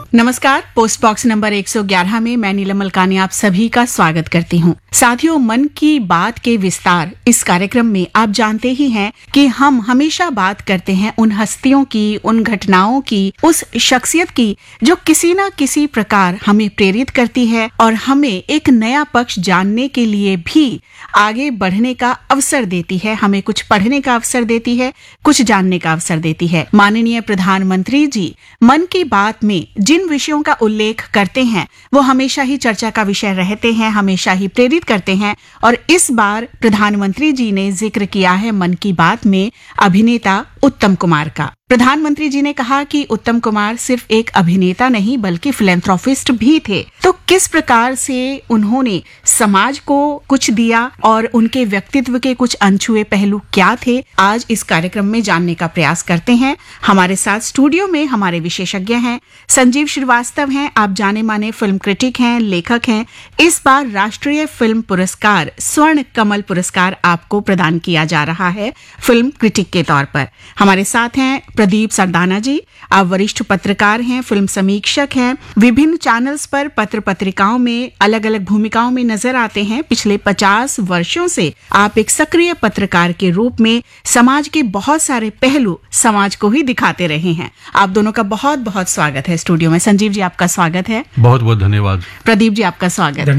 नमस्कार। Post box number 111 में मैं नीलम मलकानी आप सभी का स्वागत करती हूँ। साथियों, मन की बात के विस्तार इस कार्यक्रम में आप जानते ही हैं कि हम हमेशा बात करते हैं उन हस्तियों की, उन घटनाओं की, उस शख्सियत की जो किसी न किसी प्रकार हमें प्रेरित करती है और हमें एक नया पक्ष जानने के लिए भी आगे बढ़ने का अवसर देती है, हमें कुछ पढ़ने का अवसर देती है, कुछ जानने का अवसर देती है। माननीय प्रधानमंत्री जी मन की बात में जिन विषयों का उल्लेख करते हैं वो हमेशा ही चर्चा का विषय रहते हैं, हमेशा ही प्रेरित करते हैं। और इस बार प्रधानमंत्री जी ने जिक्र किया है मन की बात में अभिनेता उत्तम कुमार का। प्रधानमंत्री जी ने कहा कि उत्तम कुमार सिर्फ एक अभिनेता नहीं बल्कि फिलैंथ्रोपिस्ट भी थे। तो किस प्रकार से उन्होंने समाज को कुछ दिया और उनके व्यक्तित्व के कुछ अनछुए पहलू क्या थे, आज इस कार्यक्रम में जानने का प्रयास करते हैं। हमारे साथ स्टूडियो में हमारे विशेषज्ञ हैं। संजीव श्रीवास्तव हैं, आप जाने माने फिल्म क्रिटिक हैं, लेखक हैं। इस बार राष्ट्रीय फिल्म पुरस्कार स्वर्ण कमल पुरस्कार आपको प्रदान किया जा रहा है फिल्म क्रिटिक के तौर पर। हमारे साथ हैं प्रदीप सरदाना जी, आप वरिष्ठ पत्रकार हैं, फिल्म समीक्षक हैं, विभिन्न चैनल्स पर पत्र पत्रिकाओं में अलग अलग भूमिकाओं में नजर आते हैं। पिछले 50 वर्षों से आप एक सक्रिय पत्रकार के रूप में समाज के बहुत सारे पहलू समाज को ही दिखाते रहे हैं। आप दोनों का बहुत बहुत स्वागत है स्टूडियो में। संजीव जी, आपका स्वागत है। बहुत बहुत धन्यवाद। प्रदीप जी, आपका स्वागत।